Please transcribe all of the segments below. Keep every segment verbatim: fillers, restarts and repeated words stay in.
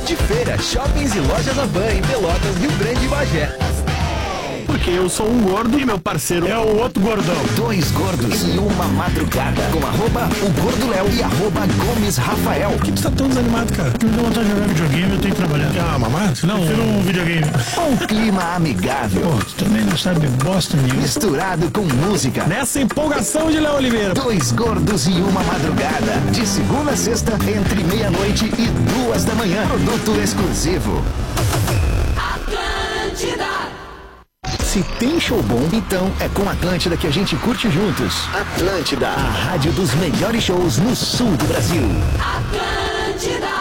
de feira, shoppings e lojas Avan em Pelotas, Rio Grande e Bagé. Porque eu sou um gordo e meu parceiro é o outro gordão. Dois gordos e uma madrugada. Com arroba o Gordo Léo e arroba Gomes Rafael. Por que tu tá tão desanimado, cara? Porque eu não vontade de jogar videogame, eu tenho que trabalhar. Ah, mamãe? Não, eu prefiro um videogame. Um clima amigável. Pô, tu também não sabe bosta nenhuma. Misturado com música. Nessa empolgação de Léo Oliveira. Dois gordos e uma madrugada. De segunda a sexta, entre meia-noite e duas da manhã. Produto exclusivo. Atlântida. Se tem show bom, então é com Atlântida que a gente curte juntos. Atlântida, a rádio dos melhores shows no sul do Brasil. Atlântida.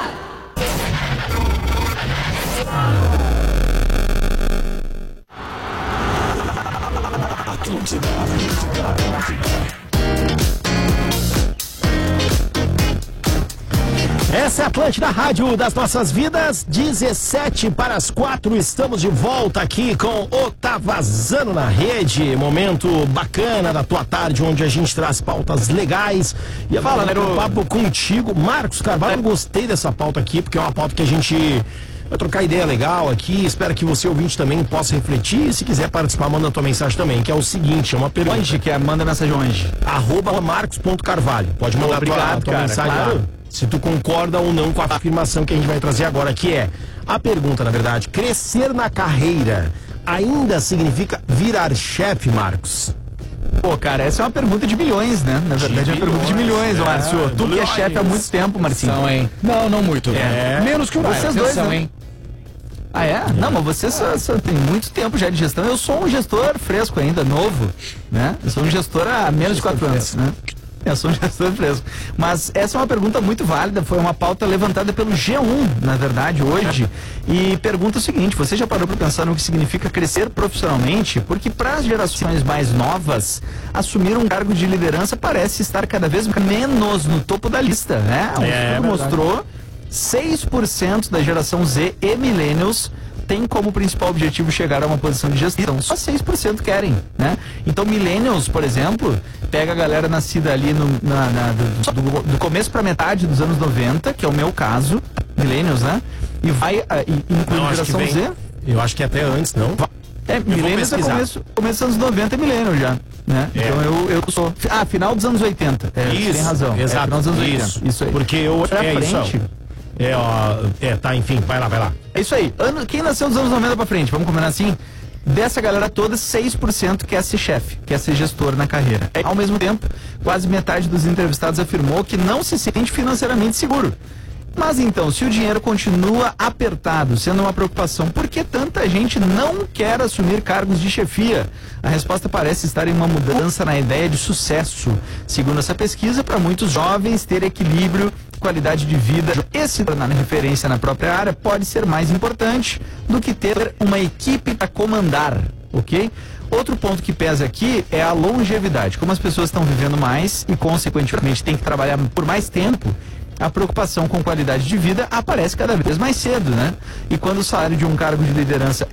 Atlântida, Atlântida, Atlântida. Essa é a Atlântida, rádio das nossas vidas, dezessete para as quatro, estamos de volta aqui com o Tá Vazando na Rede, momento bacana da tua tarde, onde a gente traz pautas legais. E fala, né, um papo contigo, Marcos Carvalho. Eu gostei dessa pauta aqui, porque é uma pauta que a gente vai trocar ideia legal aqui, espero que você, ouvinte, também possa refletir, e se quiser participar, manda a tua mensagem também, que é o seguinte, é uma pergunta. Onde que é? Manda mensagem onde? Arroba marcos.carvalho, pode mandar Obrigado, a tua, a tua cara, mensagem claro. lá. Se tu concorda ou não com a afirmação que a gente vai trazer agora, que é a pergunta, na verdade, crescer na carreira ainda significa virar chefe, Marcos? Pô, cara, essa é uma pergunta de milhões, né? Na verdade, é uma pergunta de milhões, é, Márcio. Tu que é chefe há muito tempo, Marcinho. São, hein? Não, não muito. É. Menos que o Vocês Ryan, dois, são, né? hein? Ah, é? Não, mas você só, só tem muito tempo já de gestão. Eu sou um gestor fresco ainda, novo, né? Eu sou um gestor há menos de quatro anos, né? Eu sou um gestor fresco. Mas essa é uma pergunta muito válida, foi uma pauta levantada pelo G um, na verdade, hoje, e pergunta o seguinte: você já parou para pensar no que significa crescer profissionalmente? Porque para as gerações mais novas, assumir um cargo de liderança parece estar cada vez menos no topo da lista, né? Um É, estudo mostrou seis por cento da geração Z e millennials tem como principal objetivo chegar a uma posição de gestão. Só seis por cento querem, né? Então, millennials, por exemplo, pega a galera nascida ali no, na, na, do, do, do começo para metade dos anos noventa, que é o meu caso, millennials, né? E vai, uh, inclui a geração vem, Z. Eu acho que até antes, não? É, millennials é começo, começo dos anos noventa é millennial já, né? É. Então eu, eu sou... Ah, final dos anos oitenta. É, Isso, tem razão. exato, É, final dos anos isso. oitenta. Isso aí. Porque eu... Pra É frente, isso, é, ó, é, tá, enfim, vai lá, vai lá. É isso aí. Ano, quem nasceu dos anos noventa pra frente, vamos combinar assim? Dessa galera toda, seis por cento quer ser chefe, quer ser gestor na carreira. Ao mesmo tempo, quase metade dos entrevistados afirmou que não se sente financeiramente seguro. Mas então, se o dinheiro continua apertado, sendo uma preocupação, por que tanta gente não quer assumir cargos de chefia? A resposta parece estar em uma mudança na ideia de sucesso. Segundo essa pesquisa, para muitos jovens, ter equilíbrio, qualidade de vida e se tornar referência na própria área pode ser mais importante do que ter uma equipe para comandar, ok? Outro ponto que pesa aqui é a longevidade. Como as pessoas estão vivendo mais e, consequentemente, têm que trabalhar por mais tempo, a preocupação com qualidade de vida aparece cada vez mais cedo, né? E quando o salário de um cargo de liderança